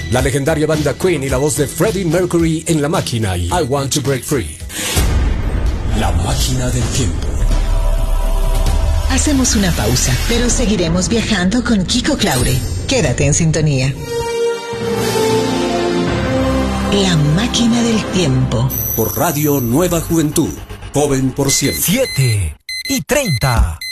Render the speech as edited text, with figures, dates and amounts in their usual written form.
la legendaria banda Queen y la voz de Freddie Mercury en La Máquina y I Want to Break Free. La Máquina del Tiempo. Hacemos una pausa, pero seguiremos viajando con Kiko Claure. Quédate en sintonía. La Máquina del Tiempo. Por Radio Nueva Juventud. Joven por siempre. 7:30.